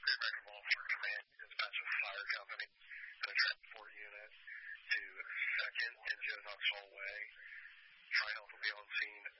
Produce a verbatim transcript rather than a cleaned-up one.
Fairback for command, dispatch a fire company and a transport unit to second and Joe Knox Hallway. Tri-Health will be on scene